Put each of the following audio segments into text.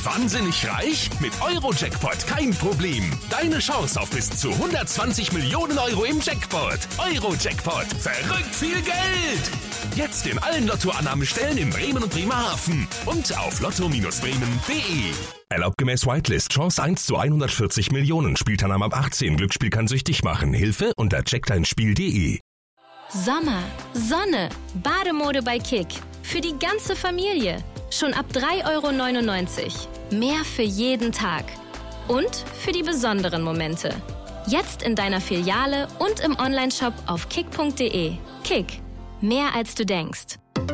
Wahnsinnig reich? Mit Eurojackpot kein Problem. Deine Chance auf bis zu 120 Millionen Euro im Jackpot. Eurojackpot. Verrückt viel Geld. Jetzt in allen Lottoannahmestellen in Bremen und Bremerhaven. Und auf lotto-bremen.de. Erlaubt gemäß Whitelist. Chance 1 zu 140 Millionen. Spielteilnahme ab 18. Glücksspiel kann süchtig machen. Hilfe unter checkdeinspiel.de. Sommer, Sonne, Bademode bei Kick. Für die ganze Familie. Schon ab 3,99 €. Mehr für jeden Tag. Und für die besonderen Momente. Jetzt in deiner Filiale und im Onlineshop auf kick.de. Kick. Mehr als du denkst.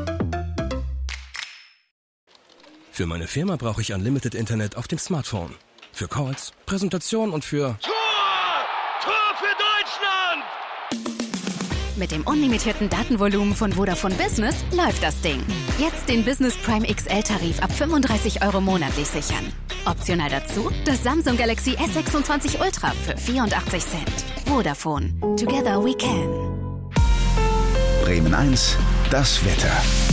Für meine Firma brauche ich Unlimited Internet auf dem Smartphone. Für Calls, Präsentation und für... Tor für Deutschland! Mit dem unlimitierten Datenvolumen von Vodafone Business läuft das Ding. Jetzt den Business Prime XL-Tarif ab 35 € monatlich sichern. Optional dazu das Samsung Galaxy S26 Ultra für 84 Cent. Vodafone. Together we can. Bremen 1, das Wetter.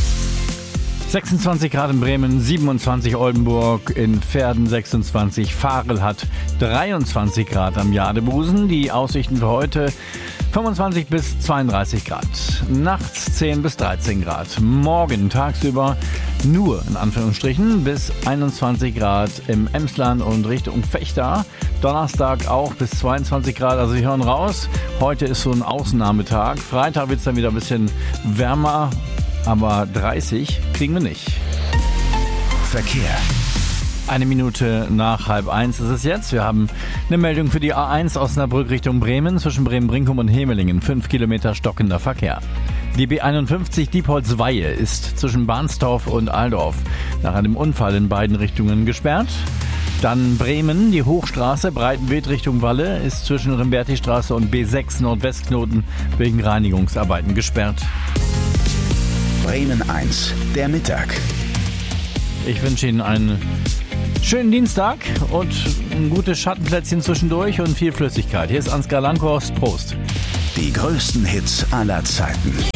26 Grad in Bremen, 27 Oldenburg, in Verden 26, Varel hat 23 Grad am Jadebusen. Die Aussichten für heute 25 bis 32 Grad, nachts 10 bis 13 Grad, morgen tagsüber nur in Anführungsstrichen bis 21 Grad im Emsland und Richtung Vechta. Donnerstag auch bis 22 Grad, also Sie hören raus, heute ist so ein Ausnahmetag. Freitag wird es dann wieder ein bisschen wärmer, aber 30 kriegen wir nicht. Verkehr. 1 Minute nach 12:30 ist es jetzt. Wir haben eine Meldung für die A1 Osnabrück Richtung Bremen, zwischen Bremen-Brinkum und Hemelingen. 5 Kilometer stockender Verkehr. Die B51 Diepholz-Weihe ist zwischen Bahnsdorf und Aldorf nach einem Unfall in beiden Richtungen gesperrt. Dann Bremen, die Hochstraße Breitenweg Richtung Walle ist zwischen Rimberti-Straße und B6 Nordwestknoten wegen Reinigungsarbeiten gesperrt. Bremen 1, der Mittag. Ich wünsche Ihnen einen schönen Dienstag und ein gutes Schattenplätzchen zwischendurch und viel Flüssigkeit. Hier ist Ansgar Lankhorst. Prost. Die größten Hits aller Zeiten.